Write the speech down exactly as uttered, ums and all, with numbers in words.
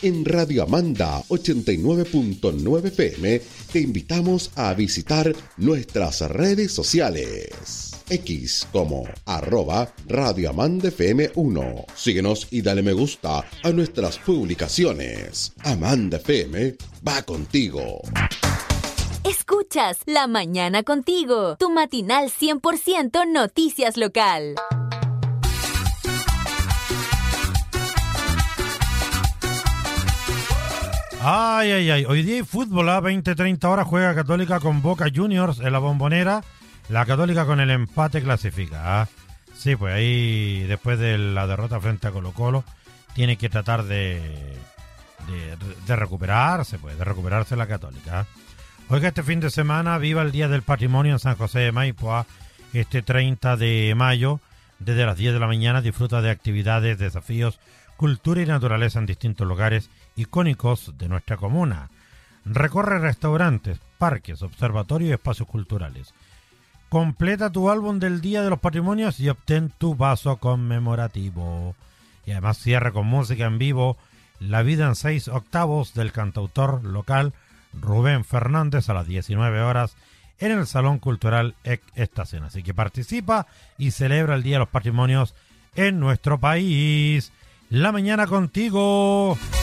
En Radio Amanda ochenta y nueve punto nueve F M te invitamos a visitar nuestras redes sociales. X como arroba Radio Amanda F M uno. Síguenos y dale me gusta a nuestras publicaciones. Amanda F M va contigo. Escuchas La Mañana Contigo, tu matinal cien por ciento noticias local. Ay, ay, ay. Hoy día hay fútbol a veinte treinta horas. Juega Católica con Boca Juniors en la Bombonera. La Católica con el empate clasifica. ¿Ah? Sí, pues ahí después de la derrota frente a Colo Colo tiene que tratar de, de, de recuperarse, pues, de recuperarse la Católica. ¿Ah? Oiga, este fin de semana viva el Día del Patrimonio en San José de Maipo. ¿Ah? Este treinta de mayo, desde las diez de la mañana, disfruta de actividades, desafíos, cultura y naturaleza en distintos lugares icónicos de nuestra comuna. Recorre restaurantes, parques, observatorios y espacios culturales. Completa tu álbum del Día de los Patrimonios y obtén tu vaso conmemorativo. Y además cierra con música en vivo La vida en seis octavos del cantautor local Rubén Fernández a las diecinueve horas en el Salón Cultural E C Estación. Así que participa y celebra el Día de los Patrimonios en nuestro país. La Mañana Contigo.